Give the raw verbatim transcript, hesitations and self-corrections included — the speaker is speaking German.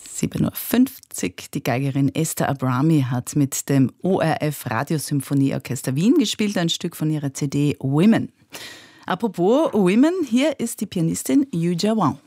sieben Uhr fünfzig. Die Geigerin Esther Abrami hat mit dem O R F Radiosymphonieorchester Wien gespielt, ein Stück von ihrer C D Women. Apropos Women, hier ist die Pianistin Yu Jia Wang.